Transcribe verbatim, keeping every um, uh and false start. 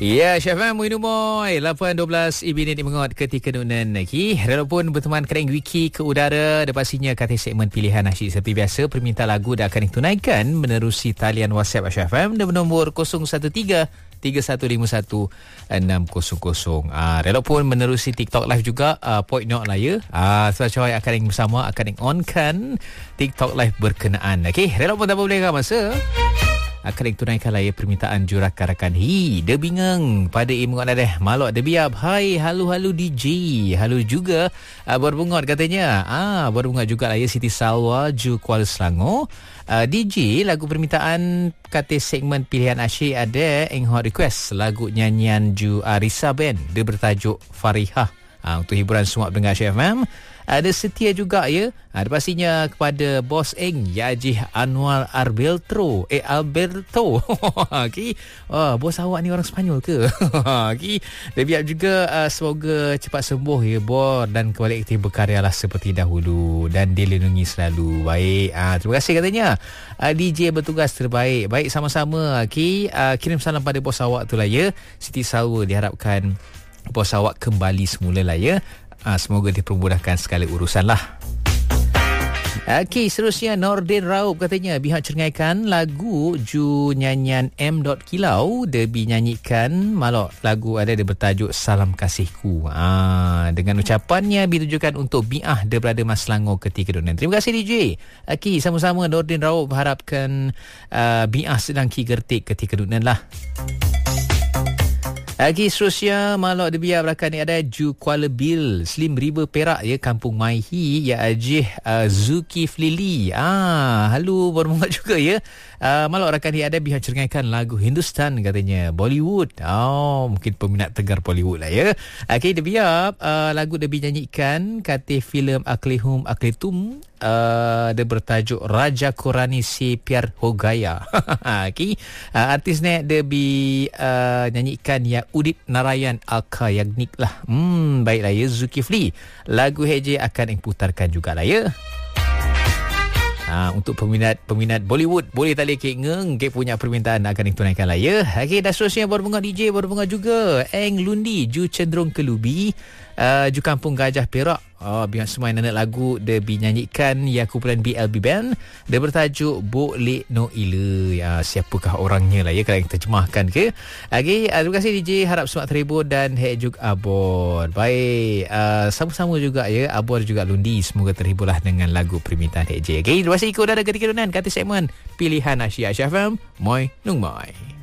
Ya, Syafam Muinumoy lapan dua belas minit mengot ketika nunan lagi. Walaupun berteman kering wiki ke udara, ada pastinya kata segmen pilihan nasyid seperti biasa. Permintaan lagu dah akan ditunaikan menerusi talian WhatsApp Syafam dan nombor kosong satu tiga tiga satu lima satu enam kosong kosong. Ah, walaupun menerusi TikTok live juga, ah, point not lah ya. Ah, Suara akan yang bersama akan yang on kan TikTok live berkenaan. Okey, walaupun tak boleh kan masa akan tunaikan lah ya permintaan jurakarakan. Hi, dia bingung pada imu ada deh. Malok dia biap. Hai, halu-halu D J. Halu juga uh, berbungot katanya. Ah, berbungot juga lah ya Siti Salwa Ju Kuala Selangor. Uh, D J lagu permintaan kata segmen pilihan asyik ada yang hot request lagu nyanyian Ju Arisa Band. Dia bertajuk Farihah. Uh, untuk hiburan semua pendengar Syah F M. Ada setia juga ya. Ada pastinya kepada Bos Eng Yajih Anwar Alberto. Eh Alberto. Okey. Oh, bos awak ni orang Sepanyol ke? Okey. Dia biar juga uh, semoga cepat sembuh ya Bor dan kembali aktif berkaryalah seperti dahulu dan dilindungi selalu. Baik. Uh, terima kasih katanya. Uh, D J bertugas terbaik. Baik sama-sama. Okey. Uh, kirim salam pada bos awak tu lah ya. Siti Salwa diharapkan bos awak kembali semula lah ya. Ah, semoga dipermudahkan segala urusan lah. Okey, seterusnya Nordin Raub katanya pihak cerngaikan lagu Ju nyanyian M. Kilau dia binyanyikan malok lagu ada dia bertajuk Salam Kasihku. Ah, dengan ucapannya ditujukan untuk biah dia berada Mas Selangor ketika dunia. Terima kasih D J. Okey, sama-sama Nordin Raub harapkan uh, biah sedang ki gertik ketika dunia lah. Lagi seterusnya malok dia biar belakang ni ada Ju Kuala Bil Slim River Perak ya Kampung Maihi ya Ajih uh, Zulkifli. Ah, halo bermungat juga ya. Uh, malok rakan ni ada pihak cerngaikan lagu Hindustan katanya Bollywood. Oh, mungkin peminat tegar Bollywood lah ya. Okey, dia biar uh, lagu dia dinyanyikan kata filem Aklihum Aklitum. Uh, dia bertajuk Raja Korani Si Pyar Ho Gaya. Okey. Uh, artis ni dia bi uh, nyanyikan ya Udit Narayan Alka Yagnik lah. Hmm, baiklah ya Zulkifli. Lagu Heje akan diputarkan jugalah ya. Ha, untuk peminat-peminat Bollywood boleh tak lek ngeng ke punya permintaan akan ditunaikan lah ya. Okey, dah seterusnya berbunga D J berbunga juga Eng Lundi Ju Cenderung Kelubi uh, Ju Kampung Gajah Perak. Oh, biar semua yang nak lagu dia binyanyikan ya kumpulan B L B Band. Dia bertajuk Bok Lek No Ila. Ya, siapakah orangnya lah ya kalau kita terjemahkan ke. Okey, uh, terima kasih D J, harap semua terhibur dan hejug abor. Baik, uh, sama-sama juga ya abor juga Lundi, semoga terhiburlah dengan lagu permintaan D J. Okey, terima kasih ikut dah ketika dunan kata segmen pilihan Asia Syah F M. Moi Nung Moi.